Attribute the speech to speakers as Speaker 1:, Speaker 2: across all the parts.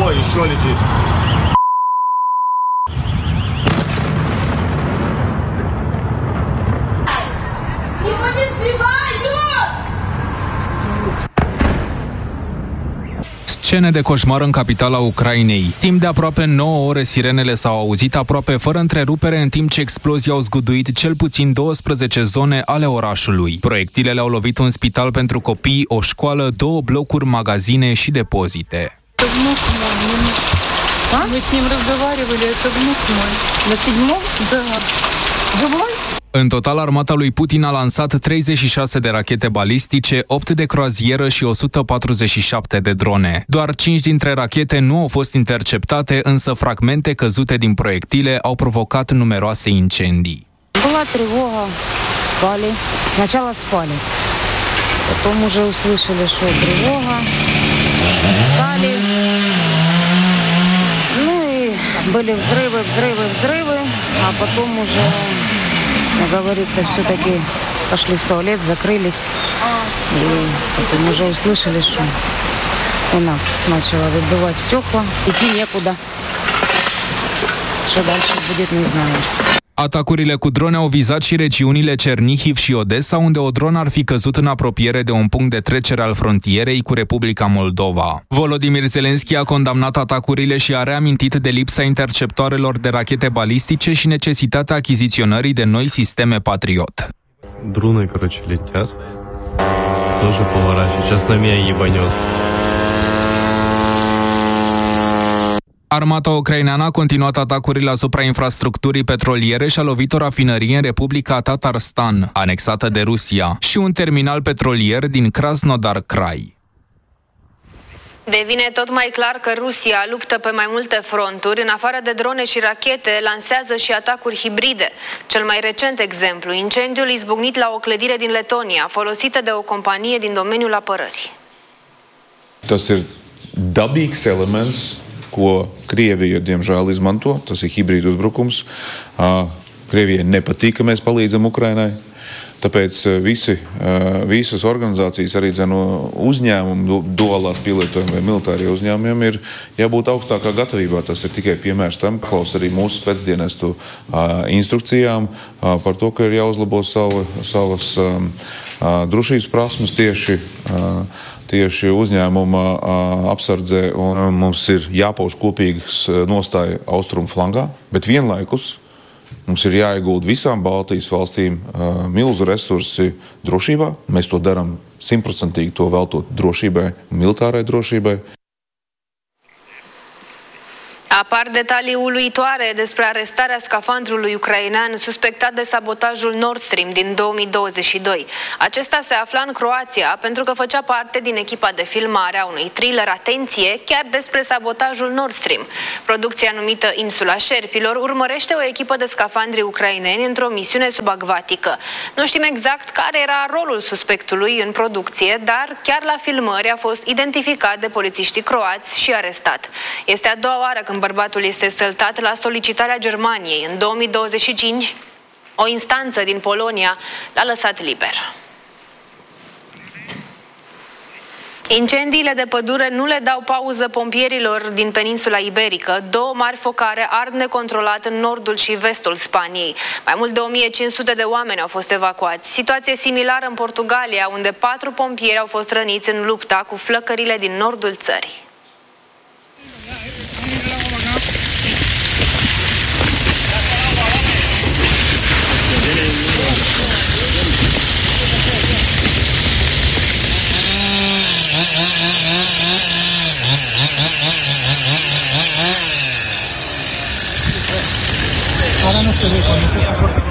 Speaker 1: О, еще летит.
Speaker 2: Его не сбивают!
Speaker 3: Scene de coșmar în capitala Ucrainei. Timp de aproape 9 ore, sirenele s-au auzit aproape fără întrerupere, în timp ce explozii au zguduit cel puțin 12 zone ale orașului. Proiectilele au lovit un spital pentru copii, o școală, 2 blocuri, magazine și depozite.
Speaker 4: Мы с ним разговаривали, это внук мой. На 7-м? Да. Живой?
Speaker 3: În total, armata lui Putin a lansat 36 de rachete balistice, 8 de croazieră și 147 de drone. Doar 5 dintre rachete nu au fost interceptate, însă fragmente căzute din proiectile au provocat numeroase incendii.
Speaker 5: Была тревога, спали. Сначала спали. Потом уже услышали, что тревога. Встали. Ну и были взрывы, а потом уже, как говорится, все-таки пошли в туалет, закрылись. И потом уже услышали, что у нас начало выбивать стекла. Идти некуда. Что дальше будет, не знаю.
Speaker 3: Atacurile cu drone au vizat și regiunile Cernihiv și Odessa, unde o dronă ar fi căzut în apropiere de un punct de trecere al frontierei cu Republica Moldova. Volodymyr Zelensky a condamnat atacurile și a reamintit de lipsa interceptoarelor de rachete balistice și necesitatea achiziționării de noi sisteme Patriot.
Speaker 6: Дроны, короче, летят. Тоже поворачивают. Сейчас на меня ебанет.
Speaker 3: Armata ucraineană a continuat atacurile asupra infrastructurii petroliere și a lovit o rafinărie în Republica Tatarstan, anexată de Rusia, și un terminal petrolier din Krasnodar Krai.
Speaker 7: Devine tot mai clar că Rusia luptă pe mai multe fronturi. În afară de drone și rachete, lansează și atacuri hibride. Cel mai recent exemplu, incendiul izbucnit la o clădire din Letonia, folosită de o companie din domeniul apărării.
Speaker 8: Tas ir dabīgs elements, ko Krievija, diemžēl, izmanto. Tas ir hibrīd uzbrukums. Krievijai nepatīk, ka mēs palīdzam Ukrainai. Tāpēc visas organizācijas, arī uzņēmumi, duālās pielietojumi vai militārie uzņēmumiem ir jābūt augstākā gatavībā. Tas ir tikai piemērs tam, klaus arī mūsu spēcdienestu instrukcijām par to, ka ir jāuzlabo savas drošības prasmes tieši uzņēmuma apsardzē, un mums ir jāpauž kopīgas nostāja austrumu flangā, bet vienlaikus mums ir jāiegulda visām Baltijas valstīm milzu resursi drošībā. Mēs to darām 100%, to veltot drošībai, militārai drošībai.
Speaker 7: Apar detalii uluitoare despre arestarea scafandrului ucrainean suspectat de sabotajul Nord Stream din 2022. Acesta se afla în Croația pentru că făcea parte din echipa de filmare a unui thriller, atenție, chiar despre sabotajul Nord Stream. Producția numită Insula Șerpilor urmărește o echipă de scafandri ucraineni într-o misiune subacvatică. Nu știm exact care era rolul suspectului în producție, dar chiar la filmări a fost identificat de polițiștii croați și arestat. Este a doua oară când bărbatul este săltat la solicitarea Germaniei. În 2025, o instanță din Polonia l-a lăsat liber. Incendiile de pădure nu le dau pauză pompierilor din peninsula iberică. 2 mari focare ard necontrolat în nordul și vestul Spaniei. Mai mult de 1500 de oameni au fost evacuați. Situație similară în Portugalia, unde 4 pompieri au fost răniți în lupta cu flăcările din nordul țării.
Speaker 9: Ahora no se ve cuando empieza a cortar.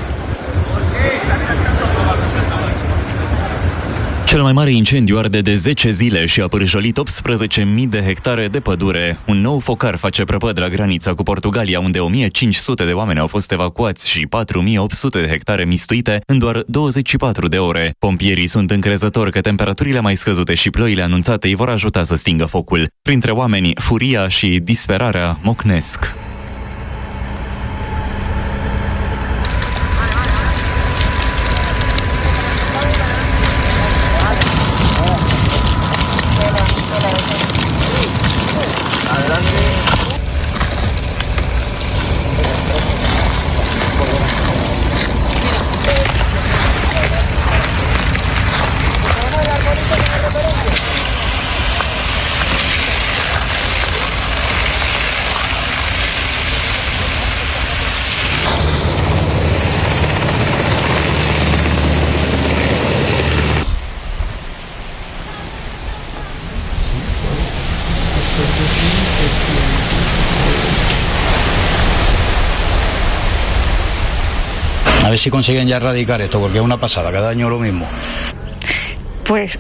Speaker 10: Cel mai mare incendiu arde de 10 zile și a pârjolit 18.000 de hectare de pădure. Un nou focar face prăpăd la granița cu Portugalia, unde 1.500 de oameni au fost evacuați și 4.800 de hectare mistuite în doar 24 de ore. Pompierii sunt încrezători că temperaturile mai scăzute și ploile anunțate îi vor ajuta să stingă focul. Printre oameni, furia și disperarea mocnesc.
Speaker 9: ver si consiguen ya erradicar esto, porque es una pasada, cada año lo mismo.
Speaker 4: Pues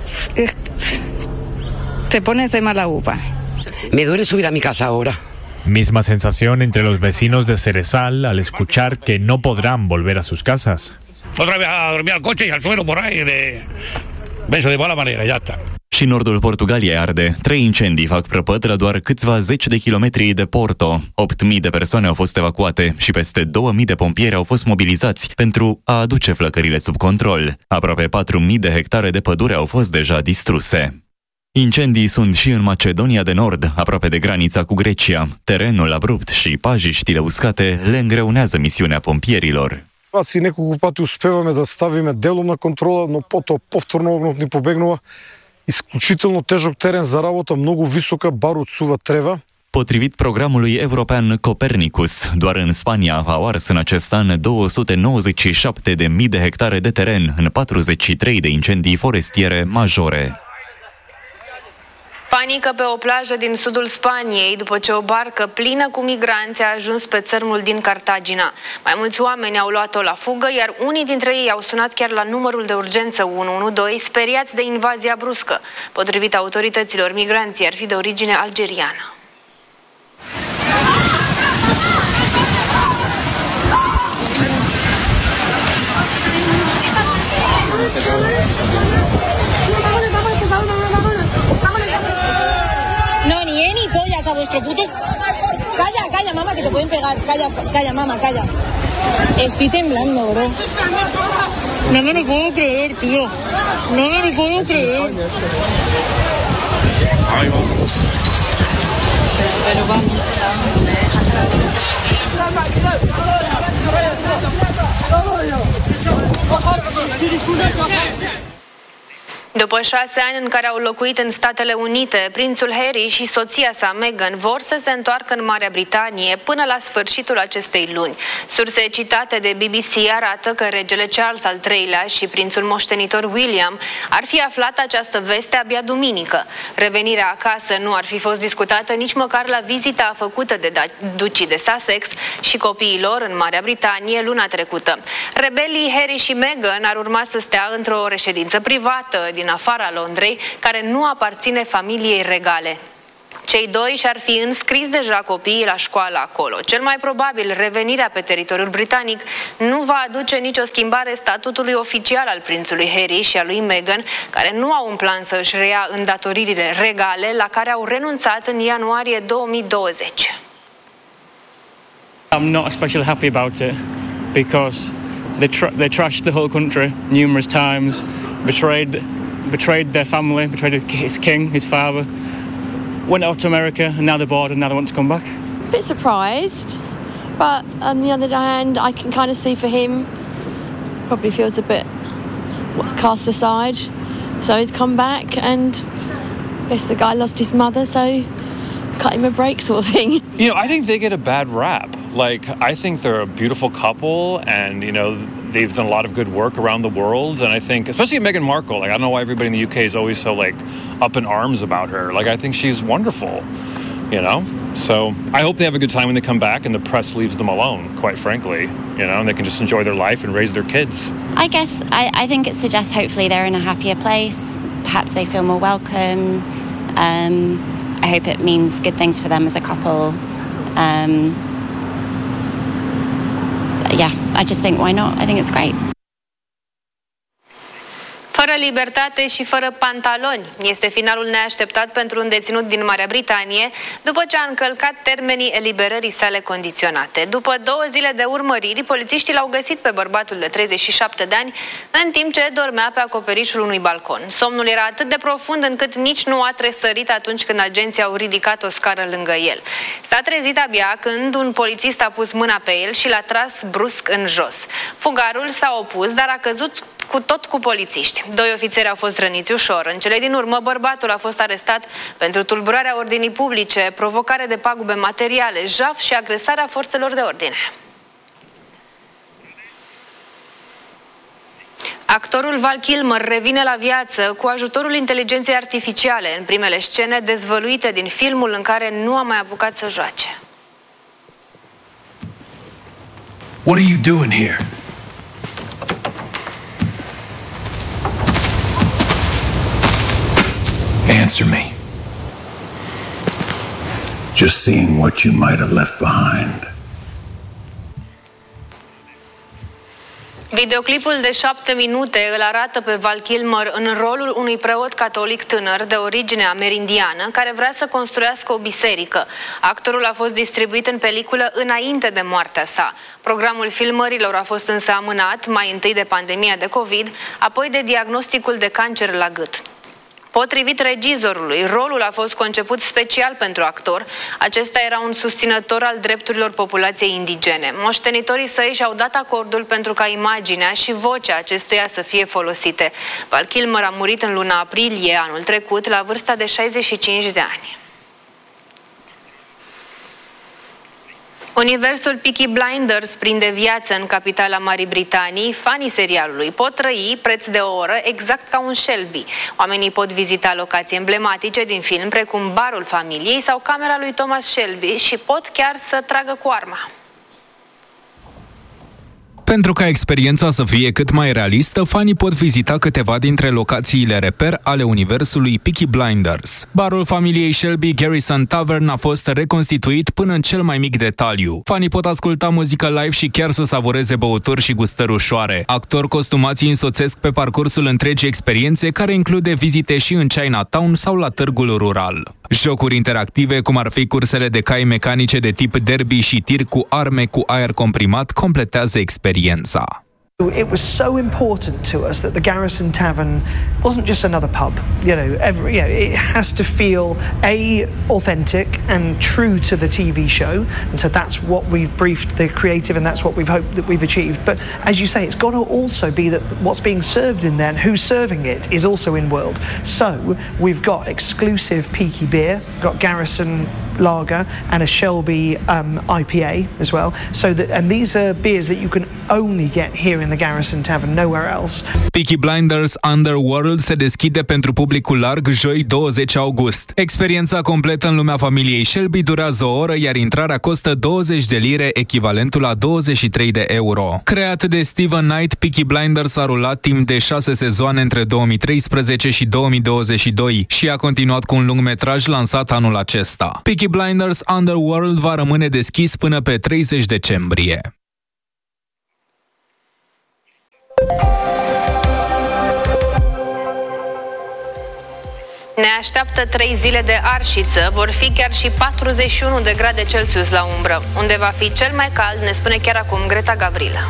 Speaker 4: te pones de mala uva.
Speaker 1: Me duele subir a mi casa ahora.
Speaker 11: Misma sensación entre los vecinos de Cerezal al escuchar que no podrán volver a sus casas.
Speaker 12: Otra vez a dormir al coche y al suelo por ahí de mala manera, ya está.
Speaker 10: Și nordul Portugaliei arde. 3 incendii fac prăpăd la doar câțiva zeci de kilometri de Porto. 8.000 de persoane au fost evacuate și peste 2.000 de pompieri au fost mobilizați pentru a aduce flăcările sub control. Aproape 4.000 de hectare de pădure au fost deja distruse. Incendii sunt și în Macedonia de Nord, aproape de granița cu Grecia. Terenul abrupt și pajiștile uscate le îngreunează misiunea pompierilor.
Speaker 13: Неколку пати успеваме да ставиме делумна контрола, но потоа повторно огнот ни побегнува. Изключително тежок терен за работа, много висока, бар од сува трева.
Speaker 10: Potrivit programului european Copernicus, doar în Spania au ars în acest an 297.000 de hectare de teren în 43 de incendii forestiere majore.
Speaker 7: Panică pe o plajă din sudul Spaniei după ce o barcă plină cu migranți a ajuns pe țărmul din Cartagina. Mai mulți oameni au luat-o la fugă, iar unii dintre ei au sunat chiar la numărul de urgență 112, speriați de invazia bruscă. Potrivit autorităților, migranții ar fi de origine algeriană.
Speaker 2: No, ni ni pollas a vuestro puto. Calla, calla, mamá, que te pueden pegar. Calla, calla, mamá, calla. Estoy temblando, bro. No me lo puedo creer, tío. No me lo puedo creer. Pero vamos.
Speaker 7: După 6 ani în care au locuit în Statele Unite, prințul Harry și soția sa Meghan vor să se întoarcă în Marea Britanie până la sfârșitul acestei luni. Surse citate de BBC arată că regele Charles al III-lea și prințul moștenitor William ar fi aflat această veste abia duminică. Revenirea acasă nu ar fi fost discutată nici măcar la vizita făcută de ducii de Sussex și copiii lor în Marea Britanie luna trecută. Rebelii Harry și Meghan ar urma să stea într-o reședință privată din afara Londrei, care nu aparține familiei regale. Cei doi și-ar fi înscris deja copiii la școală acolo. Cel mai probabil, revenirea pe teritoriul britanic nu va aduce nicio schimbare statutului oficial al prințului Harry și al lui Meghan, care nu au un plan să își reia îndatoririle regale la care au renunțat în ianuarie 2020.
Speaker 14: I'm not especially happy about it because they trashed the whole country numerous times, betrayed their family, betrayed his king, his father, went out to America, and now they're bored and now they want to come back.
Speaker 15: A bit surprised, but on the other hand, I can kind of see for him, probably feels a bit cast aside, so he's come back, and I guess the guy lost his mother, so cut him a break sort of thing.
Speaker 16: You know, I think they get a bad rap. Like, I think they're a beautiful couple, and, you know, they've done a lot of good work around the world, and I think, especially Meghan Markle, like, I don't know why everybody in the UK is always so, like, up in arms about her. Like, I think she's wonderful, you know? So I hope they have a good time when they come back and the press leaves them alone, quite frankly, you know, and they can just enjoy their life and raise their kids.
Speaker 17: I guess I think it suggests hopefully they're in a happier place. Perhaps they feel more welcome. I hope it means good things for them as a couple. Yeah, I just think why not? I think it's great.
Speaker 7: Fără libertate și fără pantaloni este finalul neașteptat pentru un deținut din Marea Britanie după ce a încălcat termenii eliberării sale condiționate. După 2 zile de urmăriri, polițiștii l-au găsit pe bărbatul de 37 de ani în timp ce dormea pe acoperișul unui balcon. Somnul era atât de profund încât nici nu a tresărit atunci când agenții au ridicat o scară lângă el. S-a trezit abia când un polițist a pus mâna pe el și l-a tras brusc în jos. Fugarul s-a opus, dar a căzut cu polițiști. 2 ofițeri au fost răniți ușor. În cele din urmă, bărbatul a fost arestat pentru tulburarea ordinii publice, provocare de pagube materiale, jaf și agresarea forțelor de ordine. Actorul Val Kilmer revine la viață cu ajutorul inteligenței artificiale în primele scene dezvăluite din filmul în care nu a mai apucat să joace.
Speaker 18: What are you doing here? answer me. Just seeing what you might have left behind.
Speaker 7: Videoclipul de 7 minute îl arată pe Val Kilmer în rolul unui preot catolic tânăr de origine amerindiană care vrea să construiască o biserică. Actorul a fost distribuit în peliculă înainte de moartea sa. Programul filmărilor a fost însă amânat, mai întâi de pandemia de COVID, apoi de diagnosticul de cancer la gât. Potrivit regizorului, rolul a fost conceput special pentru actor. Acesta era un susținător al drepturilor populației indigene. Moștenitorii săi și-au dat acordul pentru ca imaginea și vocea acestuia să fie folosite. Val Kilmer a murit în luna aprilie anul trecut, la vârsta de 65 de ani. Universul Peaky Blinders prinde viață în capitala Marii Britanii. Fanii serialului pot trăi preț de o oră exact ca un Shelby. Oamenii pot vizita locații emblematice din film, precum barul familiei sau camera lui Thomas Shelby și pot chiar să tragă cu arma.
Speaker 3: Pentru ca experiența să fie cât mai realistă, fanii pot vizita câteva dintre locațiile reper ale universului Peaky Blinders. Barul familiei Shelby, Garrison Tavern, a fost reconstituit până în cel mai mic detaliu. Fanii pot asculta muzică live și chiar să savureze băuturi și gustări ușoare. Actori costumați însoțesc pe parcursul întregii experiențe, care include vizite și în Chinatown sau la târgul rural. Jocuri interactive, cum ar fi cursele de cai mecanice de tip derby și tir cu arme cu aer comprimat, completează experiența.
Speaker 19: It was so important to us that the Garrison Tavern wasn't just another pub. It has to feel authentic and true to the TV show, and so that's what we've briefed the creative, and that's what we've hoped that we've achieved. But as you say, it's got to also be that what's being served in there and who's serving it is also in world. So we've got exclusive Peaky beer, got Garrison Lager and a Shelby IPA as well. And these are beers that you can only get here in the Garrison Tavern, nowhere else.
Speaker 3: Peaky Blinders Underworld se deschide pentru publicul larg joi 20 august. Experiența completă în lumea familiei Shelby durează o oră, iar intrarea costă 20 de lire, echivalentul la 23 de euro. Creat de Steven Knight, Peaky Blinders a rulat timp de 6 sezoane între 2013 și 2022 și a continuat cu un lungmetraj lansat anul acesta. Peaky Blinders Underworld va rămâne deschis până pe 30 decembrie.
Speaker 7: Ne așteaptă 3 zile de arșiță, vor fi chiar și 41 de grade Celsius la umbră. Unde va fi cel mai cald, ne spune chiar acum Greta Gavrilă.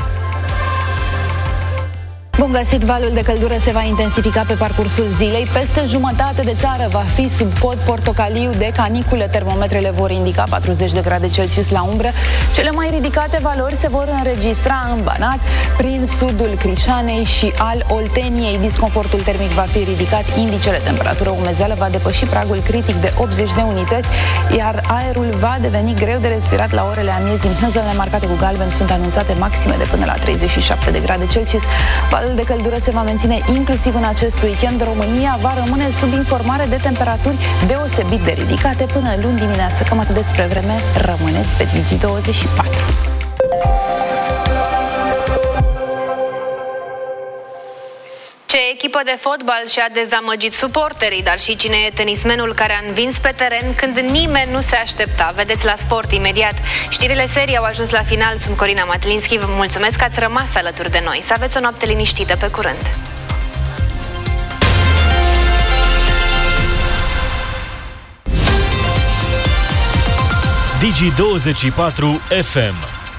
Speaker 20: Bun găsit, valul de căldură se va intensifica pe parcursul zilei. Peste jumătate de țară va fi sub cod portocaliu de caniculă. Termometrele vor indica 40 de grade Celsius la umbră. Cele mai ridicate valori se vor înregistra în Banat, prin sudul Crișanei și al Olteniei. Disconfortul termic va fi ridicat, indicele temperatură umezeală va depăși pragul critic de 80 de unități, iar aerul va deveni greu de respirat la orele amiezii. În zonele marcate cu galben sunt anunțate maxime de până la 37 de grade Celsius. Valul de căldură se va menține inclusiv în acest weekend. România va rămâne sub informare de temperaturi deosebit de ridicate până luni dimineață. Cam atât despre vreme. Rămâneți pe Digi24.
Speaker 7: Ce echipă de fotbal și-a dezamăgit suporterii, dar și cine e tenismenul care a învins pe teren când nimeni nu se aștepta? Vedeți la Sport imediat. Știrile serii au ajuns la final. Sunt Corina Matlinski. Vă mulțumesc că ați rămas alături de noi. Să aveți o noapte liniștită. Pe curând!
Speaker 21: Digi24 FM.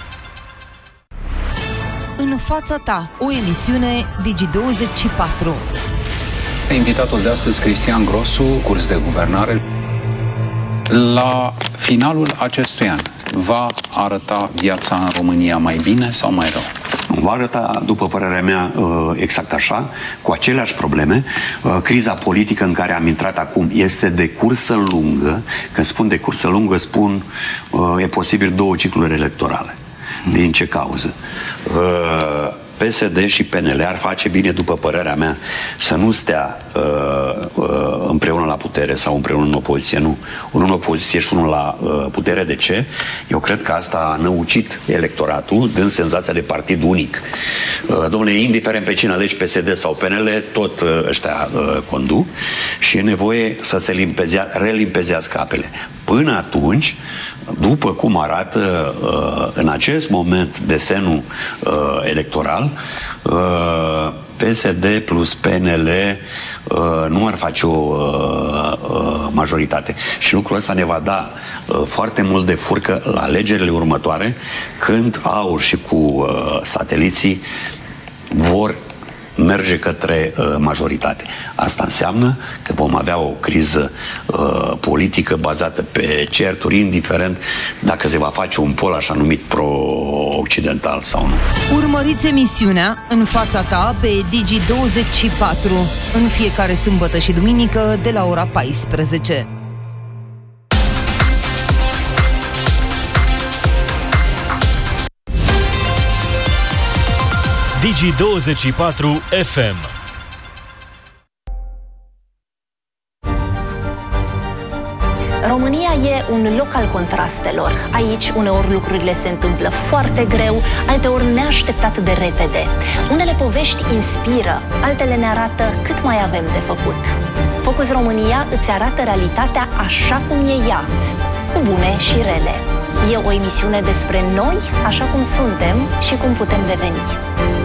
Speaker 22: În fața ta, o emisiune Digi24.
Speaker 23: Invitatul de astăzi, Cristian Grosu, curs de guvernare. La finalul acestui an, va arăta viața în România mai bine sau mai rău?
Speaker 24: Va arăta, după părerea mea, exact așa, cu aceleași probleme. Criza politică în care am intrat acum este de cursă lungă. Când spun de cursă lungă, spun e posibil 2 cicluri electorale. Din ce cauză? PSD și PNL ar face bine, după părerea mea, să nu stea împreună la putere sau împreună în opoziție, nu. Unul în opoziție și unul la putere. De ce? Eu cred că asta a năucit electoratul, dând senzația de partid unic. Dom'le, indiferent pe cine alegi, PSD sau PNL, tot ăștia conduc și e nevoie să se relimpezească apele. Până atunci, după cum arată în acest moment desenul electoral, PSD plus PNL nu ar face o majoritate. Și lucrul ăsta ne va da foarte mult de furcă la alegerile următoare, când AUR și cu sateliții vor merge către majoritate. Asta înseamnă că vom avea o criză politică bazată pe certuri, indiferent dacă se va face un pol așa numit pro-occidental sau nu.
Speaker 22: Urmăriți emisiunea În fața ta pe Digi24 în fiecare sâmbătă și duminică de la ora 14.
Speaker 21: Digi24 FM.
Speaker 5: România e un loc al contrastelor. Aici uneori lucrurile se întâmplă foarte greu, alteori neașteptat de repede. Unele povești inspiră, altele ne arată cât mai avem de făcut. Focus România îți arată realitatea așa cum e ea, cu bune și rele. E o emisiune despre noi, așa cum suntem și cum putem deveni.